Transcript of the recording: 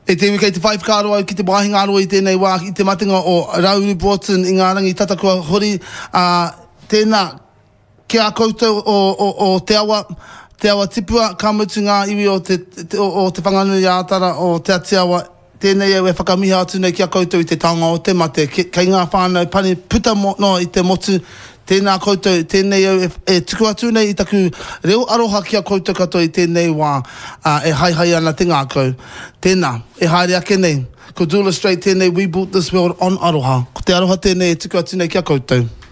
E te wikei te whaifkaro au ki te mahinga aro i tēnei wā i te matinga o Rauri Broughton i ngā rangi tatakua hori. Tēnā, kia koutou o te awa tipua, ka mutu ngā iwi o te whanganu i ātara o te atiawa. Tēnei au e whakamiha atu nei kia koutou i te taonga o te mate. Kei ngā whānau pani puta no i te motu. Tēnā koutou, tēnei au e tuku atu nei i taku reo aroha kia koutou katoa i tēnei wā e hai ana te ngākau. Tēnā, e haere ake nei. Ko Dula Strait tēnei, we built this world on aroha. Ko te aroha tēnei e tuku atu nei kia koutou.